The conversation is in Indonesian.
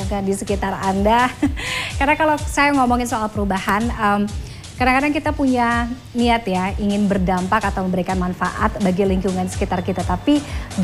lingkungan di sekitar Anda. Karena kalau saya ngomongin soal perubahan, kadang-kadang kita punya niat ya, ingin berdampak atau memberikan manfaat bagi lingkungan sekitar kita. Tapi